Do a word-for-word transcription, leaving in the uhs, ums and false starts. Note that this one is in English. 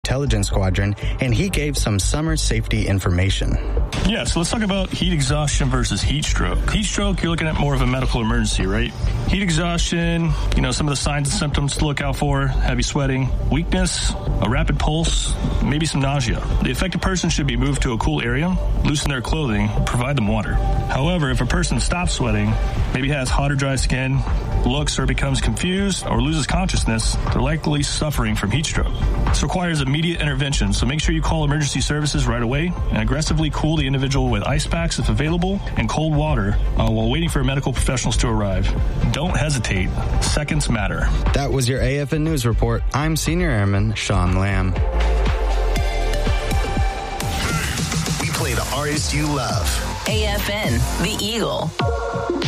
Intelligence Squadron, and he gave some summer safety information. Yeah, so let's talk about heat exhaustion versus heat stroke. Heat stroke, you're looking at more of a medical emergency, right? Heat exhaustion, you know, some of the signs and symptoms to look out for: heavy sweating, weakness, a rapid pulse, maybe some nausea. The affected person should be moved to a cool area, loosen their clothing, provide them water. However, if a person stops sweating, maybe has hot or dry skin, looks or becomes confused, or loses consciousness, they're likely suffering from heat stroke. This requires immediate intervention, so make sure you call emergency services right away and aggressively cool the individual with ice packs if available and cold water uh, while waiting for medical professionals to arrive. Don't hesitate. Seconds matter. That was your A F N News Report. I'm Senior Airman Sean Lamb. We play the artists you love. A F N, The Eagle.